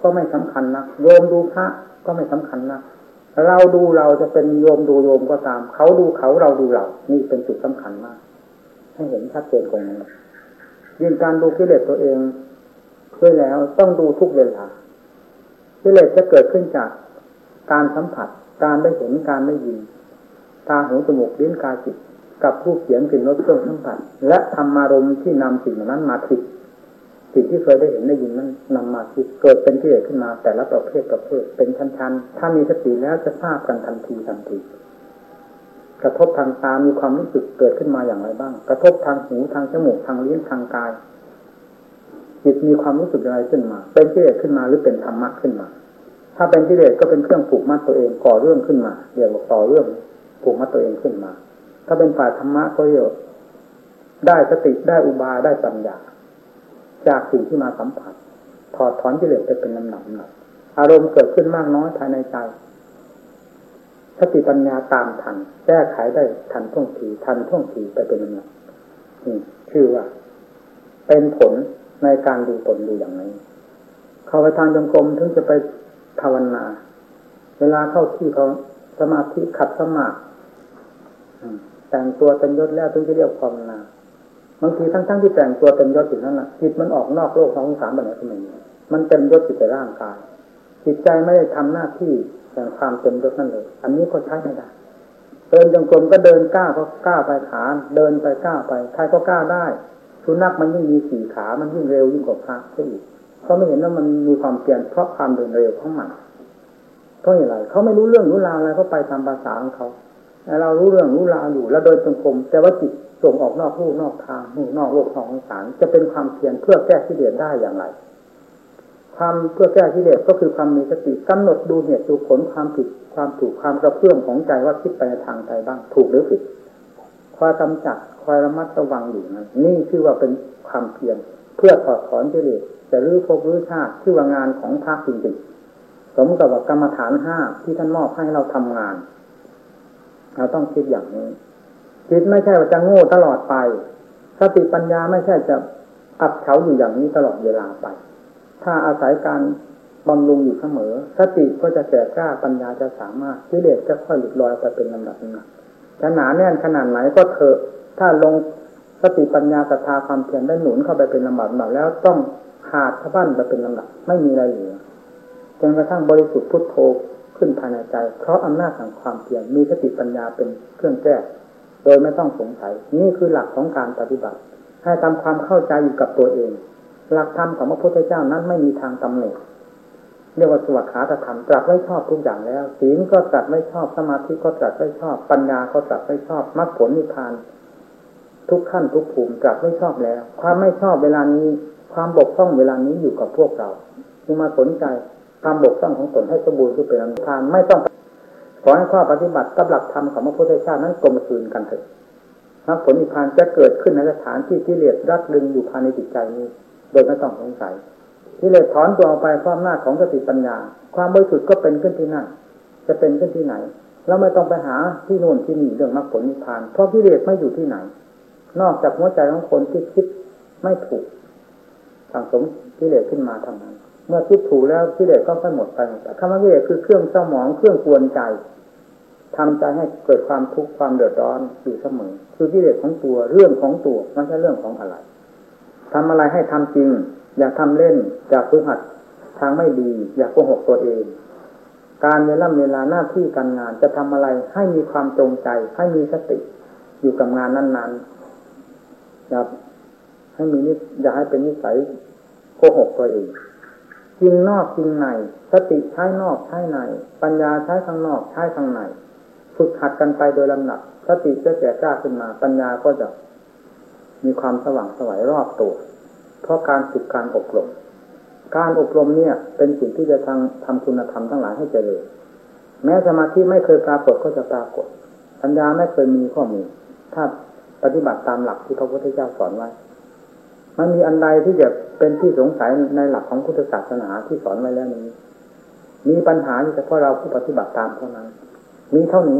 ก็ไม่สำคัญนะโยมดูพระก็ไม่สำคัญนะเราดูเราจะเป็นโยมดูโยมก็ตามเขาดูเขาเราดูเรานี่เป็นจุดสำคัญมากให้เห็นชัดเจนตรงนี้ยิ่งการดูกิเลสตัวเองด้วยแล้วต้องดูทุกเวลากิเลสจะเกิดขึ้นจากการสัมผัสการได้เห็นการได้ยินตาหูจมูกลิ้นกายจิตกับรูปเสียงกลิ่นรสเครื่องสัมผัสและธรรมารมณ์ที่นำสิ่งนั้นมาคิดสิ่งที่เคยได้เห็นได้ยินนั้นนำมาคิดเกิดเป็นกิเลสขึ้นมาแต่ละประเภทเป็นชั้นๆถ้ามีสติแล้วจะทราบกันทันทีกระทบทางตามีความรู้สึกเกิดขึ้นมาอย่างไรบ้างกระทบทางหูทางจมูกทางลิ้นทางกายจิตมีความรู้สึกอะไรขึ้นมาเป็นกิเลสขึ้นมาหรือเป็นธรรมะขึ้นมาถ้าเป็นกิเลสก็เป็นเครื่องผูกมัดตัวเองก่อเรื่องขึ้นมาเรียกว่าต่อเรื่องผูกมัดตัวเองขึ้นมาถ้าเป็นฝ่ายธรรมะก็เรียกได้สติได้อุบายได้ปัญญาจากสิ่งที่มาสัมผัสถอดถอนกิเลสไปเป็นลำดับอารมณ์เกิดขึ้นมากน้อยภายในใจสติปัญญาตามทันแก้ไขได้ทันท่วงทีไปเป็นลำดับชื่อว่าเป็นผลในการดูตนดูอย่างนี้เข้าไปทางจงกรมถึงจะไปภาวนาเวลาเข้าที่เขาสมาธิขัดสมาธิแต่งตัวเต็มยศแล้วถึงจะเรียกภาวนาบางทีทั้งที่แต่งตัวเต็มยศอยู่นั่นน่ะจิตมันออกนอกโลกของสารแบบไหนก็ไม่มีมันเต็มยศอยู่แต่ร่างกายจิตใจไม่ได้ทำหน้าที่แห่งความเต็มยศนั่นเลยอันนี้ก็ใช้ไม่ได้เดินจงกรมก็เดินก้าวก็ก้าวไปขาเดินไปก้าวไปใครก็ก้าวได้สุนัขมันยิ่งมี4ขามันยิ่งเร็วยิ่งกว่าพระซะอีกเขาไม่เห็นว่ามันมีความเปลี่ยนเพราะความเดินเร็วของมันเพราะอะไรเขาไม่รู้เรื่องรู้ราวอะไรเขาไปตามภาษาของเขาแต่เรารู้เรื่องรู้ราวอยู่แล้วโดยจงกรมแต่ว่าจิตส่งออกนอกรูนอกทางนอกโลกนอกของสารจะเป็นความเพียรเพื่อแก้กิเลสได้อย่างไรความเพื่อแก้กิเลสก็คือความมีสติกำหนดดูเหตุดูผลความผิดความถูกความกระเพื่อมของใจว่าคิดไปในทางใดบ้างถูกหรือผิดคอยกำจัดคอยระมัดระวังอยู่นะนี่ชื่อว่าเป็นความเพียรเพื่อถอดถอนกิเลสจะรื้อภพรื้อชาติชื่อว่างานของพระจริงๆสมกับว่ากรรมฐาน5ที่ท่านมอบให้เราทำงานเราต้องคิดอย่างนี้จิตไม่ใช่ว่าจะโง่ตลอดไปสติปัญญาไม่ใช่จะอับเฉาอยู่อย่างนี้ตลอดเวลาไปถ้าอาศัยการบำรุงอยู่เสมอสติก็จะแก่กล้าปัญญาจะสามารถกิเลสจะค่อยหลุดลอยไปเป็นลำดับจะหนาแน่นขนาดไหนก็เถอะถ้าลงสติปัญญาศรัทธาความเพียรได้หนุนเข้าไปเป็นลำดับแล้วต้องขาดสะบั้นไปเป็นลำดับไม่มีอะไรเหลือจนกระทั่งบริสุทธิ์พุทโธขึ้นภายในใจเพราะอำนาจแห่งความเพียรมีสติปัญญาเป็นเครื่องแก้โดยไม่ต้องสงสัยนี่คือหลักของการปฏิบัติให้ทำความเข้าใจอยู่กับตัวเองหลักธรรมของพระพุทธเจ้านั้นไม่มีทางตำหนิเรียกว่าสวัสดิธรรมตรัสไว้ชอบทุกอย่างแล้วศีลก็ตรัสไว้ชอบสมาธิก็ตรัสไว้ชอบปัญญาก็ตรัสไว้ชอบมรรคผลนิพพานทุกขั้นทุกภูมิตรัสไว้ชอบแล้วความไม่ชอบเวลานี้ความบกพร่องเวลานี้อยู่กับพวกเราจึงมาสนใจความบกพร่องของตนให้สมบูรณ์คือเป็นอนุทานไม่ต้องขอให้ข้อปฏิบัติกับหลักธรรมของพระพุทธเจ้านั้นกลมกลืนกันเถิดมรรคผลนิพพานจะเกิดขึ้นในสถานที่กิเลสรัดรึงอยู่ภายในจิตใจนี้โดยไม่ต้องสงสัยกิเลสถอนตัวออกไปเพราะอำนาจของสติปัญญาความบริสุทธิ์ก็เป็นขึ้นที่นั่นจะเป็นขึ้นที่ไหนเราไม่ต้องไปหาที่โน่นที่นี่เรื่องมรรคผลนิพพานเพราะกิเลสไม่อยู่ที่ไหนนอกจากหัวใจของคนที่คิดไม่ถูกสั่งสมกิเลสขึ้นมาทำนั้นเมื่อคิดถูกแล้วกิเลสก็ค่อยหมดไปคำว่ากิเลสคือเครื่องเศร้าหมองเครื่องกวนใจทำใจให้เกิดความทุกข์ความเดือดร้อนอยู่เสมอคือกิเลสของตัวเรื่องของตัวไม่ใช่เรื่องของอะไรทำอะไรให้ทำจริงอย่าทำเล่นอย่าฝึกหัดทางไม่ดีอย่าโกหกตัวเองการเวลาหน้าที่การงานจะทำอะไรให้มีความจงใจให้มีสติอยู่กับงานนั้นๆอย่าให้เป็นนิสัยโกหกตัวเองจริงนอกจริงในสติใช้นอกใช้ในปัญญาใช้ข้างนอกใช้ข้างในฝึกหัดกันไปโดยลำดับสติจะแก่กล้าขึ้นมาปัญญาก็จะมีความสว่างไสวรอบตัวเพราะการฝึกการอบรมเนี่ยเป็นสิ่งที่จะทำคุณธรรมทั้งหลายให้เจริญแม้สมาธิไม่เคยปรากฏก็จะปรากฏปัญญาไม่เคยมีข้อมูลถ้าปฏิบัติตามหลักที่พระพุทธเจ้าสอนไว้มันมีอันใดที่จะเป็นที่สงสัยในหลักของพุทธศาสนาที่สอนไว้แล้วนี้มีปัญหาเฉพาะเราผู้ปฏิบัติตามเท่านั้นมีเท่านี้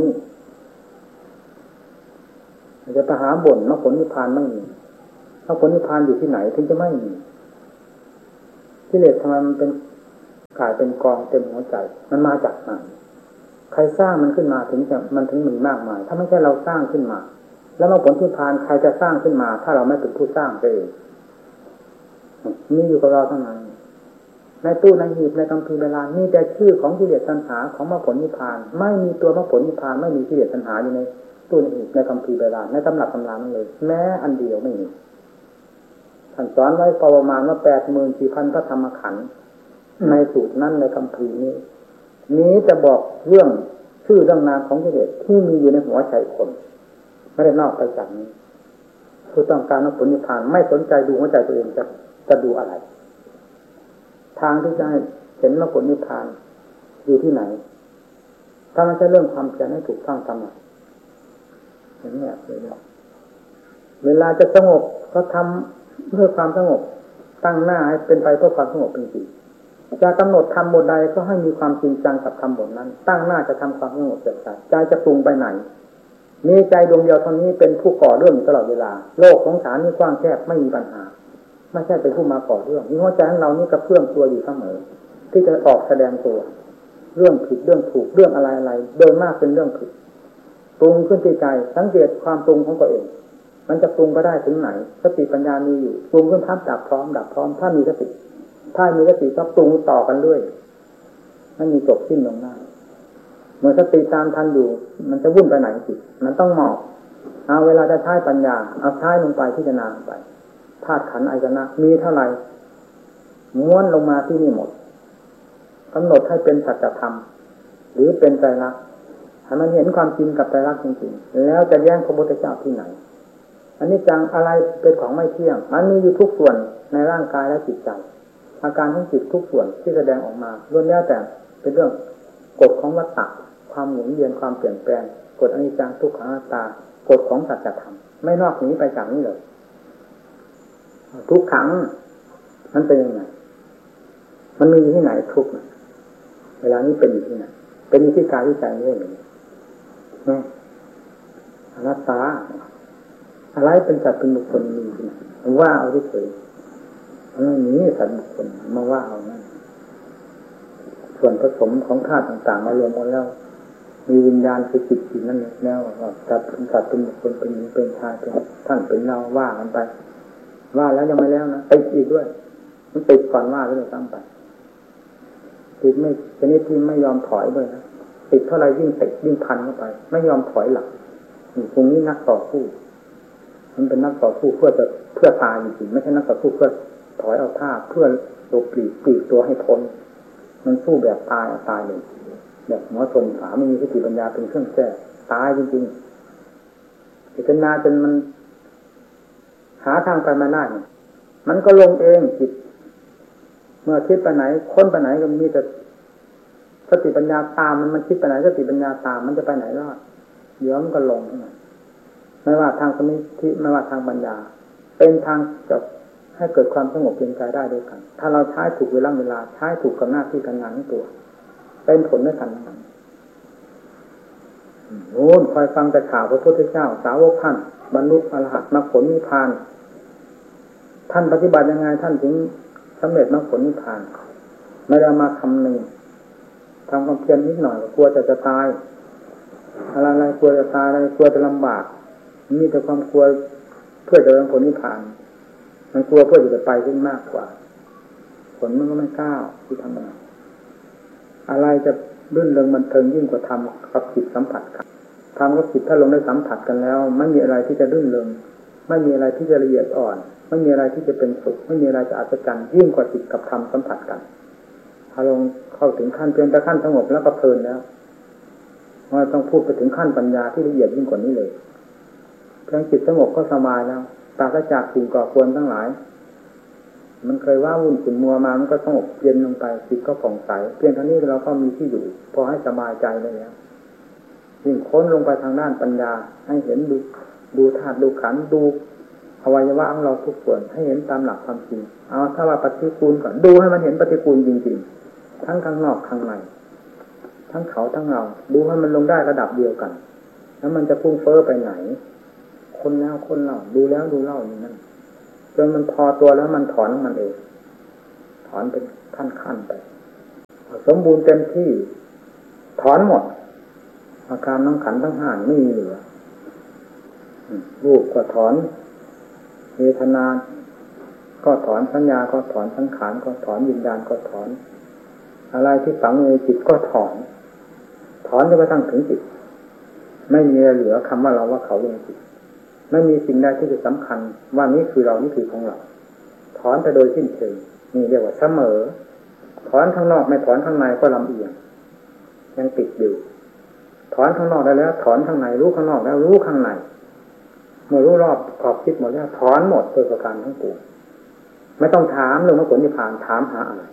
จะไปหาบ่นมรรคผลนิพพานไม่มีมรรคผลนิพพานอยู่ที่ไหนถึงจะไม่มีกิเลสทำไมมันเป็นกลายเป็นกองเต็มหัวใจมันมาจากไหนใครสร้างมันขึ้นมาถึงมีมากมายถ้าไม่ใช่เราสร้างขึ้นมาแล้วมาผลที่พานใครจะสร้างขึ้นมาถ้าเราไม่เป็นผู้สร้างเองมีอยู่กับเราเท่านั้นในตู้ในหีบในคัมภีร์เวลามีแต่ชื่อของกิเลสตัณหาของมรรคผลนิพพานไม่มีตัวมรรคผลนิพพานไม่มีกิเลสตัณหาอยู่ในตู้ในหีบในคัมภีร์เวลาในตำรับตำรานั้นเลยแม้อันเดียวไม่มีท่านสอนไว้ประมาณว่า 84,000 พระธรรมขันธ์ในสูตรนั้นในคัมภีร์นี้จะบอกเรื่องชื่อเรื่องนามของกิเลสที่มีอยู่ในหัวใจคนไม่ได้นอกไปจากนี้ผู้ต้องการมรรคผลนิพพานไม่สนใจดูหัวใจตัวเองจะดูอะไรทางที่จะให้เห็นมรรคผลนิพพานอยู่ที่ไหนถ้ามันจะเรื่องความเพียรให้ถูกต้องทำอย่างนี้เลยเวลาจะสงบก็ทำเพื่อความสงบตั้งหน้าให้เป็นไปเพื่อความสงบจริงๆจะกำหนดทำบทใดก็ให้มีความจริงจังกับทำบทนั้นตั้งหน้าจะทำความสงบเกิดใจใจจะปรุงไปไหนมีใจดวงเดียวเท่านี้เป็นผู้ก่อเรื่องตลอดเวลาโลกของฐานนี้กว้างแคบไม่มีปัญหาไม่ใช่เป็นผู้มาก่อเรื่องมีหัวใจของเรานี่กระเพื่อมตัวอยู่เสมอที่จะออกแสดงตัวเรื่องผิดเรื่องถูกเรื่องอะไรโดยมากเป็นเรื่องผิดปรุงขึ้นที่ใจสังเกตความปรุงของตัวเองมันจะปรุงก็ได้ถึงไหนสติปัญญามีอยู่ปรุงขึ้นทับดับพร้อมถ้ามีสติก็ปรุงต่อกันด้วยไม่มีจบสิ้นลงหน้าเมื่อสติตามทันอยู่มันจะวุ่นไปไหนจิตมันต้องหมอบเอาเวลาจะใช้ปัญญาเอาใช้ลงไปพิจารณาไปธาตุขันธ์อายตนะมีเท่าไหร่ม้วนลงมาที่นี่หมดกำหนดให้เป็นสัจธรรมหรือเป็นไตรลักษณ์ให้มันเห็นความจริงกับไตรลักษณ์จริงๆแล้วจะแย้งพระพุทธเจ้าที่ไหนอันนี้จังอะไรเป็นของไม่เที่ยงมันมีอยู่ทุกส่วนในร่างกายและจิตใจอาการของจิตทุกส่วนที่แสดงออกมาล้วนแล้วแต่เป็นเรื่องกฎของวัฏฏะความหมุนเวียนความเปลี่ยนแปลงกฎอนิจจังทุกขังอนัตตากฎของสัจธรรมไม่นอกหนีไปจากนี้เลยทุกขังมันเป็นยังไงมันมีอยู่ที่ไหนทุกข์เวลานี้เป็นอยู่ที่ไหนเป็นอยู่ที่กายที่ใจนี่เองนะอนัตตาอะไรเป็นสัตว์เป็นบุคคลมีที่ไหนว่าเอาที่เฉยไม่มีสัตว์บุคคลมาว่าเอานะส่วนผสมของธาตุต่างๆมารวมกันแล้วมีวิญญาณคือจิตนั่นแล้วจะเป็นสัตว์เป็นบุคคลเป็นหญิงเป็นชายเป็นท่านเป็นเราว่ากันไปว่าแล้วยังไม่แล้วนะติดอีกด้วยมันติดก่อนว่าด้วยซ้ำไปติดไม่ชนิดที่ไม่ยอมถอยเลยนะติดเท่าไรยิ่งติดยิ่งพันเข้าไปไม่ยอมถอยหลังตรงนี้นักต่อสู้มันเป็นนักต่อสู้เพื่อตายจริงๆไม่ใช่นักต่อสู้เพื่อถอยเอาท่าเพื่อหลบปลีกตัวให้พ้นมันสู้แบบตายเลยแบบหัวทรงขาไม่มีสติปัญญาเป็นเครื่องแก้ตายจริงๆพิจารณาจนมันหาทางไปไม่ได้มันก็ลงเองจิตเมื่อคิดไปไหนค้นไปไหนก็มีแต่สติปัญญาตามมันคิดไปไหนสติปัญญาตามมันจะไปไหนรอดเดี๋ยวมันก็ลงไม่ว่าทางสมาธิไม่ว่าทางปัญญาเป็นทางจะให้เกิดความสงบเย็นใจได้ด้วยกันถ้าเราใช้ถูกเวลาใช้ถูกกับหน้าที่การงานของตัวเป็นผลด้วยกันโน้นคอยฟังแต่ข่าวพระพุทธเจ้าสาวกท่านบรรลุอรหัตมรรคผลนิพพานท่านปฏิบัติยังไงท่านถึงสำเร็จมรรคผลนิพพานไม่ได้มาคำนึงทำความเพียรนิดหน่อยกลัวจะตายอะไรกลัวจะตายอะไรกลัวจะลำบากมีแต่ความกลัวเพื่อจะได้ผลนิพพานมันกลัวเพื่อจะไปขึ้นมากกว่าผลมันก็ไม่ก้าวที่ทำอะไรจะรื่นเริงบันเทิงยิ่งกว่าทำกับจิตสัมผัสกันทำกับจิตถ้าลงได้สัมผัสกันแล้วไม่มีอะไรที่จะรื่นเริงไม่มีอะไรที่จะละเอียดอ่อนไม่มีอะไรที่จะเป็นสุขไม่มีอะไรจะอัศจรรย์ยิ่งกว่าจิตกับธรรมสัมผัสกันถ้าลงเข้าถึงขั้นเพียงแต่ขั้นสงบแล้วก็เพลินแล้วเราต้องพูดไปถึงขั้นปัญญาที่ละเอียดยิ่งกว่านี้เลยเพียงจิตสงบก็สบายแล้วปราศจากสิ่งก่อควรทั้งหลายมันเคยว่าวุ่นขุ่นมัวมามันก็สงบเย็นลงไปจิตก็ผ่องใสเพียงเท่านี้เราก็มีที่อยู่พอให้สบายใจเลยแล้วยิ่งค้นลงไปทางด้านปัญญาให้เห็นดูธาตุดูขันธ์ดูอวัยวะของเราทุกส่วนให้เห็นตามหลักความจริงเอาถ้าว่าปฏิกูลก่อนดูให้มันเห็นปฏิกูลจริงๆทั้งข้างนอกข้างในทั้งเขาทั้งเราดูให้มันลงได้ระดับเดียวกันแล้วมันจะพุ่งเฟ้อไปไหนคนแล้วคนเล่าดูแล้วดูเล่าอย่างนั้นจนมันพอตัวแล้วมันถอนมันเองถอนเป็นขั้นๆไปสมบูรณ์เต็มที่ถอนหมดอาการทั้งขันธ์ทั้งห้าไม่มีเหลือรูปก็ถอนเวทนาก็ถอนสัญญาก็ถอนสังขารก็ถอนวิญญาณก็ถอนอะไรที่ฝังในจิตก็ถอนจนกระทั่งถึงจิตไม่มีเหลือคำว่าเราว่าเขาในจิตไม่มีสิ่งใดที่จะสำคัญว่านี้คือเรานี่คือของเราถอนไปโดยสิ้นเชิงนี่เรียกว่าเสมอถอนข้างนอกไม่ถอนข้างในก็ลำเอียงยังติดอยู่ถอนข้างนอกได้แล้วถอนข้างในรู้ข้างนอกแล้วรู้ข้างในเมื่อรู้รอบขอบคิดหมดแล้วถอนหมดโดยประการทั้งปวงไม่ต้องถามเรื่องมรรคผลนิพพานถามหาอะไร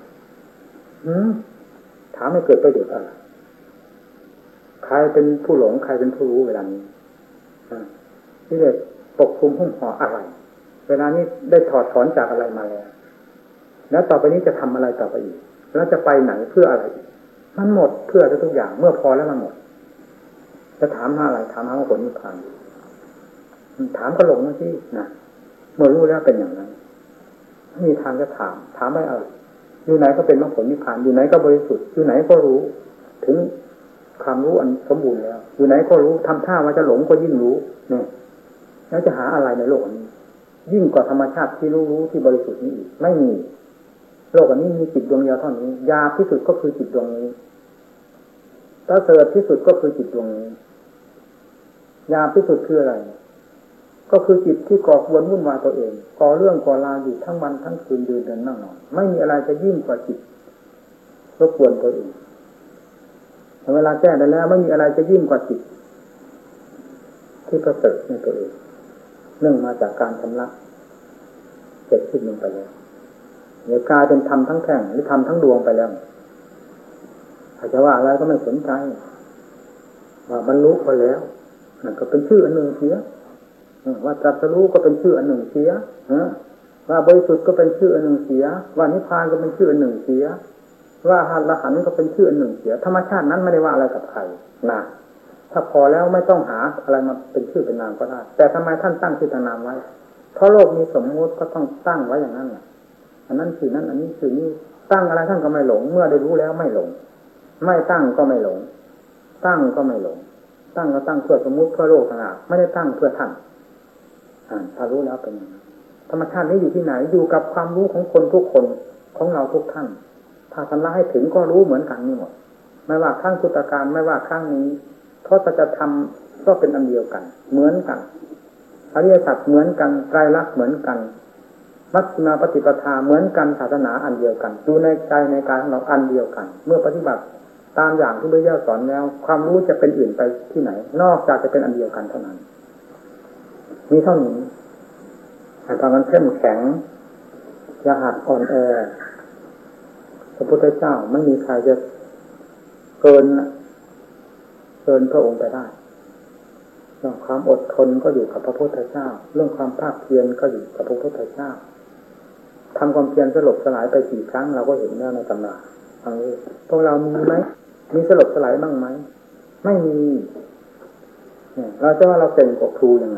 ถามให้เกิดประโยชน์อะไรใครเป็นผู้หลงใครเป็นผู้รู้เวลานี้นี่เลยปกคลุมหุ้มห่ออะไรเวลานี้ได้ถอดถอนจากอะไรมาแล้วต่อไปนี้จะทำอะไรต่อไปอีกแล้วจะไปไหนเพื่ออะไรมันหมดเพื่อทุกอย่างเมื่อพอแล้วมันหมดจะถามหาอะไรถามหามรรคผลนิพพานถามก็หลงนะที่นะเมื่อรู้แล้วเป็นอย่างนั้นไม่มีทางจะถามไม่เอาอยู่ไหนก็เป็นมรรคผลนิพพานอยู่ไหนก็บริสุทธิ์อยู่ไหนก็รู้ถึงความรู้อันสมบูรณ์แล้วอยู่ไหนก็รู้ทำท่าว่าจะหลงก็ยิ่งรู้เนี่ยแล้วจะหาอะไรในโลกนี้ยิ่งกว่าธรรมชาติที่รู้ที่บริสุทธิ์นี้อีกไม่มีโลกอันนี้มีจิตดวงเดียวเท่านี้ยาที่สุดก็คือจิตดวงนี้ประเสริฐที่สุดก็คือจิตดวงนี้ยาที่สุดคืออะไรก็คือจิตที่ก่อควรวุ่นวายตัวเองก่อเรื่องก่อราวอยู่ทั้งวันทั้งคืนเดินนั่งนอนไม่มีอะไรจะยิ่งกว่าจิตรบกวนตัวเองเวลาแก้ได้แล้วไม่มีอะไรจะยิ่งกว่าจิตที่ประเสริฐในตัวเองเนื่องมาจากการชำระเสร็จสิ้นลงไปแล้วเดี๋ยวกลายเป็นธรรมทั้งแท่งหรือธรรมทั้งดวงไปแล้วอาจจะว่าอะไรก็ไม่สนใจว่าบรรลุไปแล้วนั่นก็เป็นชื่ออันหนึ่งเสียว่าตรัสรู้ก็เป็นชื่ออันหนึ่งเสียว่าบริสุทธิ์ก็เป็นชื่ออันหนึ่งเสียว่านิพพานก็เป็นชื่ออันหนึ่งเสียว่าอรหันต์ก็เป็นชื่ออันหนึ่งเสียธรรมชาตินั้นไม่ได้ว่าอะไรกับใครนะถ้าพอแล้วไม่ต้องหาอะไรมาเป็นชื่อเป็นนามก็ได้แต่ทำไมท่านตั้งชื่อตั้งนามไว้เพราะโลกมีสมมุติก็ต้องตั้งไว้อย่างนั้นแหละอันนั้นชื่อนั้นอันนี้ชื่อนี้ตั้งอะไรท่านก็ไม่หลงเมื่อได้รู้แล้วไม่หลงไม่ตั้งก็ไม่หลงตั้งก็ไม่หลงตั้งก็ตั้งเพื่อสมมุติเพื่อโลกต่างหากไม่ได้ตั้งเพื่อท่านถ้ารู้แล้วเป็นธรรมชาตินี้อยู่ที่ไหนอยู่กับความรู้ของคนทุกคนของเราทุกท่านถ้าทำละให้ถึงก็รู้เหมือนกันนี่หมดไม่ว่าครั้งพุทธกาลไม่ว่าครั้งนี้เพราะจะทำก็เป็นอันเดียวกันเหมือนกันอริยสัจเหมือนกันไตรลักษณ์เหมือนกันมัชฌิมาปฏิปทาเหมือนกันศาสนาอันเดียวกันอยู่ในใจในกายของเราอันเดียวกันเมื่อปฏิบัติตามอย่างที่พระพุทธเจ้าสอนแล้วความรู้จะเป็นอื่นไปที่ไหนนอกจากจะเป็นอันเดียวกันเท่านั้นมีเท่านี้แต่ตอนนั้นเข้มแข็งอย่าหัดอ่อนแอพระพุทธเจ้าไม่มีใครจะเกินพระองค์ไปได้เรื่องความอดทนก็อยู่กับพระพุทธเจ้าเรื่องความภาคเพียรก็อยู่กับพระพุทธเจ้าทำความเพียรสลบสลายไปกี่ครั้งเราก็เห็นแล้วในตำราฟังนี้พวกเรามีไหมมีสลบสลายบ้างไหมไม่มีเราจะว่าเราเก่งกว่าครูยังไง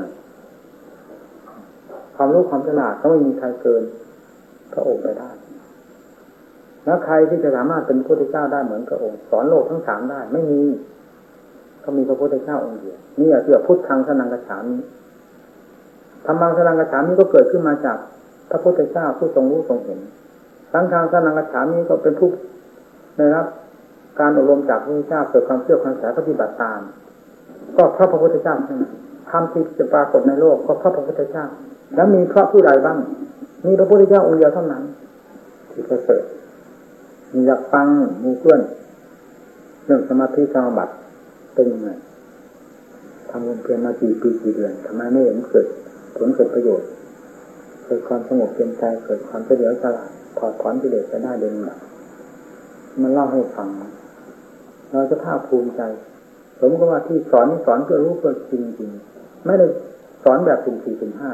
ความรู้ความฉลาดก็ไม่มีใครเกินพระองค์ไปได้แล้วใครที่จะสามารถเป็นพระพุทธเจ้าได้เหมือนพระองค์สอนโลกทั้งสามได้ไม่มีก็มีพระพุทธเจ้าองค์เดียวนี่เกี่ยวพุทธังสนังกัจฉามิธรรมังสนังกัจฉามิก็เกิดขึ้นมาจากพระพุทธเจ้าผู้ทรงรู้ทรงเห็นสังฆังสนังกัจฉามิก็เป็นผู้ได้รับการอบรมจากพระพุทธเจ้าเกิดความเชื่อความศรัทธาปฏิบัติตามก็เพราะพระพุทธเจ้าใช่ไหมธรรมที่จะปรากฏในโลกก็เพราะพระพุทธเจ้าแล้วมีพระผู้ใดบ้างมีพระพุทธเจ้าองค์เดียวเท่านั้นที่ประเสริฐมีอยากฟังมีเพื่อนเรื่องสมาธิสมาบัติเป็นยังไงทำความเพียรมากี่ปีกี่เดือนทำไมไม่เห็นเกิดผลเกิดประโยชน์เกิดความสงบเย็นใจเกิดความเฉลียวฉลาดถอดถอนกิเลสไปได้เดินหนักมันเล่าให้ฟังเราจะภาคภูมิใจสมกับว่าที่สอนนี่สอนเพื่อรู้เพื่อจริงๆไม่ได้สอนแบบสุ่มสี่สุ่มห้า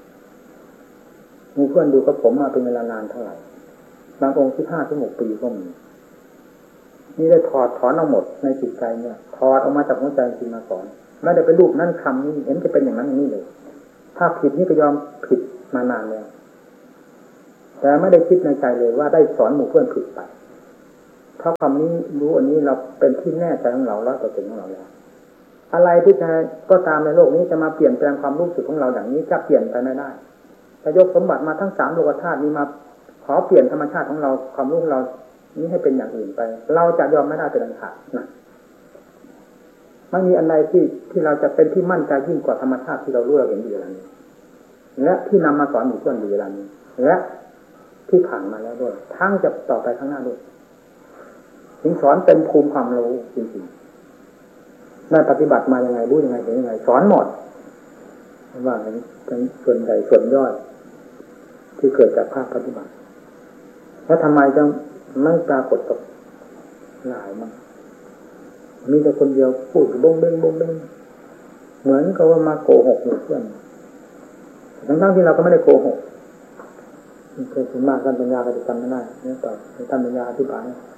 มีเพื่อนดูกับผมมาเป็นเวลานานเท่าไหร่บางองค์15-16 ปีก็มีนี่ได้ถอดถอนเอาหมดในจิตใจเนี่ยถอดออกมาจากหัวใจจริงมาสอนไม่ได้ไปรูปนั่นคำนี้เห็นจะเป็นอย่างนั้นอย่างนี้เลยถ้าผิดนี่ก็ยอมผิดมานานแล้วแต่ไม่ได้คิดในใจเลยว่าได้สอนหมู่เพื่อนผิดไปเพราะความนี้รู้อันนี้เราเป็นที่แน่ใจของเรา100%ของเราแล้วอะไรที่จะก็ตามในโลกนี้จะมาเปลี่ยนแปลงความรู้สึกของเราอย่างนี้จะเปลี่ยนไปไม่ได้จะยกสมบัติมาทั้ง3โลกธาตุนี้มาขอเปลี่ยนธรรมชาติของเราความรู้ของเรานี้ให้เป็นอย่างอื่นไปเราจะยอมไม่ได้เป็นอันขาดนะไม่มีอะไรที่เราจะเป็นที่มั่นใจยิ่งกว่าธรรมชาติที่เรารู้เราเห็นอยู่แล้วนี้และที่นำมาสอนหมู่เพื่อนอยู่เวลานี้และที่ผ่านมาแล้วด้วยทั้งจะต่อไปข้างหน้าด้วยถึงสอนเป็นภูมิความรู้จริงๆได้ปฏิบัติมายังไงรู้ยังไงเห็นยังไงสอนหมดว่าทั้งส่วนใหญ่ส่วนย่อยที่เกิดจากภาคปฏิบัติแล้วทำไมจะไม่ปรากฏตกหลายมั้งมีแต่คนเดียวพูดบ้งเบ้งเหมือนกับว่ามาโกหกหมู่เพื่อนทั้งที่เราก็ไม่ได้โกหกเคยถึงมากท่านปัญญาก็จะจำไม่ได้เนี่ยต่อท่านปัญญาอธิบาย